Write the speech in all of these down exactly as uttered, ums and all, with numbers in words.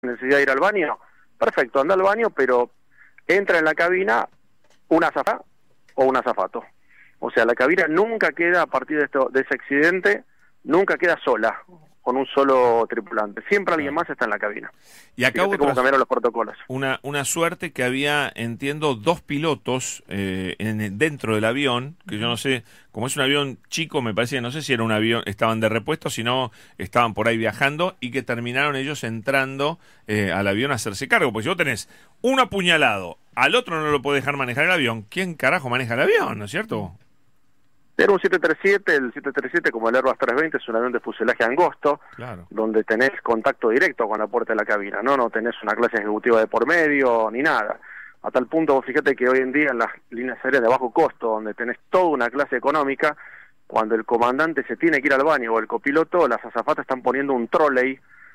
necesidad de ir al baño, perfecto, anda al baño, pero entra en la cabina una azafata o un azafato. O sea, la cabina nunca queda, a partir de, esto, de ese accidente, nunca queda sola, con un solo tripulante. Siempre alguien más está en la cabina. Y acá hubo cómo cambiaron los protocolos. Una, una suerte que había, entiendo, dos pilotos eh, en, dentro del avión, que yo no sé, como es un avión chico, me parece, no sé si era un avión, estaban de repuesto, sino estaban por ahí viajando, y que terminaron ellos entrando eh, al avión a hacerse cargo. Porque si vos tenés un apuñalado, al otro no lo podés dejar manejar el avión, ¿quién carajo maneja el avión, no es cierto? Era un siete treinta y siete, el siete treinta y siete como el Airbus trescientos veinte es un avión de fuselaje angosto, claro, donde tenés contacto directo con la puerta de la cabina, no no tenés una clase ejecutiva de por medio, ni nada. A tal punto, vos fíjate que hoy en día en las líneas aéreas de bajo costo, donde tenés toda una clase económica, cuando el comandante se tiene que ir al baño o el copiloto, las azafatas están poniendo un trolley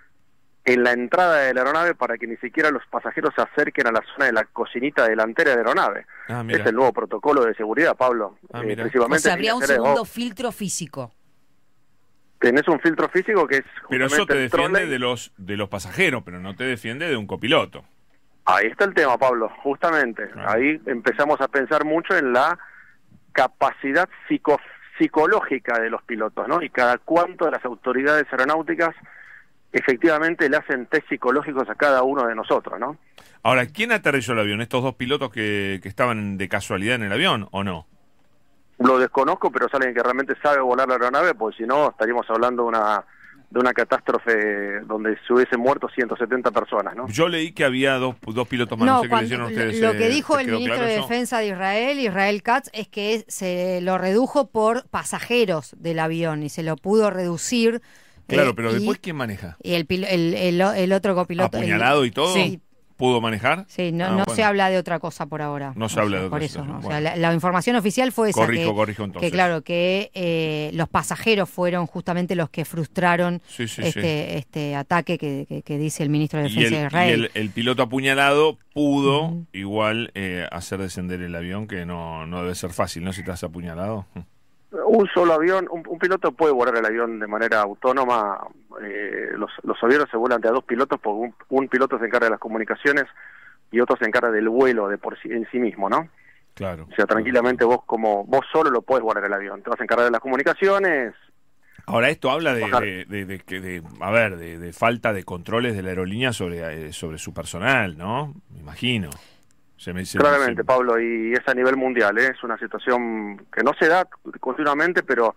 en la entrada de la aeronave para que ni siquiera los pasajeros se acerquen a la zona de la cocinita delantera de la aeronave. Ah, es el nuevo protocolo de seguridad, Pablo. Ah, eh, o sea, habría un segundo filtro físico. Tenés un filtro físico que es... Pero eso te defiende de los, de los pasajeros, pero no te defiende de un copiloto. Ahí está el tema, Pablo, justamente. Ah. Ahí empezamos a pensar mucho en la capacidad psico, psicológica de los pilotos, ¿no? Y cada cuánto de las autoridades aeronáuticas efectivamente le hacen test psicológicos a cada uno de nosotros, ¿no? Ahora, ¿quién aterrizó el avión? ¿Estos dos pilotos que, que estaban de casualidad en el avión o no? Lo desconozco, pero es alguien que realmente sabe volar la aeronave, porque si no estaríamos hablando de una de una catástrofe donde se hubiesen muerto ciento setenta personas, ¿no? Yo leí que había dos, dos pilotos más, no, no sé cuando, qué le hicieron ustedes. Lo que eh, dijo el ministro claro de eso? Defensa de Israel, Israel Katz, es que se lo redujo por pasajeros del avión y se lo pudo reducir. Claro, eh, pero y, después, ¿quién maneja? Y el, el, el, el otro copiloto. ¿Apuñalado el, y todo? Sí. ¿Pudo manejar? Sí, no, ah, no bueno. se habla de otra cosa por ahora. No se habla de otra Por cosa. eso, ¿no? Bueno. O sea, la, la información oficial fue esa. Corrijo, que, corrijo entonces. Que claro, que eh, los pasajeros fueron justamente los que frustraron sí, sí, este, sí. este ataque que, que, que dice el ministro de Y Defensa el, de Israel. y el, el piloto apuñalado pudo uh-huh. igual eh, hacer descender el avión, que no, no debe ser fácil, ¿no? Si estás apuñalado. Un solo avión, un, un piloto puede volar el avión de manera autónoma. Eh, los, los aviones se vuelan de a dos pilotos, porque un, un piloto se encarga de las comunicaciones y otro se encarga del vuelo de por sí, en sí mismo, ¿no? Claro. O sea, tranquilamente vos como vos solo lo podés volar el avión. Te vas a encargar de las comunicaciones. Ahora, esto habla de, de, de, de, de, de a ver, de, de falta de controles de la aerolínea sobre, eh, sobre su personal, ¿no? Me imagino. Se me, se, Claramente, se... Pablo, y es a nivel mundial, ¿eh? Es una situación que no se da continuamente, pero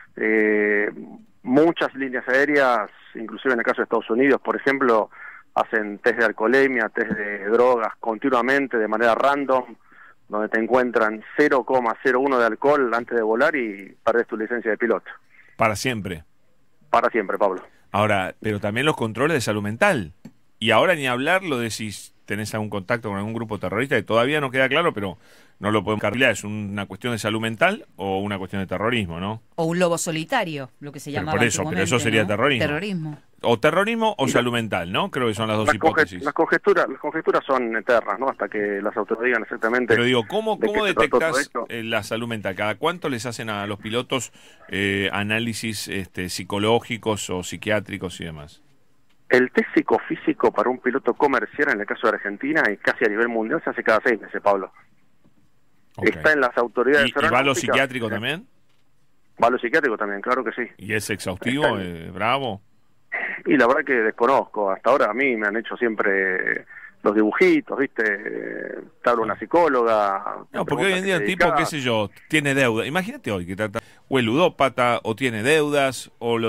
eh, muchas líneas aéreas, inclusive en el caso de Estados Unidos, por ejemplo, hacen test de alcoholemia, test de drogas continuamente, de manera random, donde te encuentran cero coma cero uno de alcohol antes de volar y perdés tu licencia de piloto. Para siempre. Para siempre, Pablo. Ahora, pero también los controles de salud mental. Y ahora ni hablar lo de si tenés algún contacto con algún grupo terrorista, que todavía no queda claro, pero no lo podemos cargar. ¿Es una cuestión de salud mental o una cuestión de terrorismo, no? O un lobo solitario, lo que se llama. Por eso, pero eso sería, ¿no?, terrorismo. Terrorismo. O terrorismo o salud mental, ¿no? Creo que son las dos las hipótesis. Las conjeturas, las conjeturas son eternas, ¿no? Hasta que las autoridades digan exactamente. Pero digo, ¿cómo, cómo detectas de la salud mental? ¿Cada cuánto les hacen a los pilotos eh, análisis este, psicológicos o psiquiátricos y demás? El test psicofísico para un piloto comercial, en el caso de Argentina, y casi a nivel mundial, se hace cada seis meses, Pablo. Okay. Está en las autoridades. ¿Y, y va lo psiquiátrico también? Va lo psiquiátrico también, claro que sí. ¿Y es exhaustivo, eh, bravo? Y la verdad que desconozco. Hasta ahora a mí me han hecho siempre los dibujitos, ¿viste? Te habla una psicóloga. No, porque hoy en día el tipo, qué sé yo, tiene deuda. Imagínate hoy que trata o es ludópata, o tiene deudas, o lo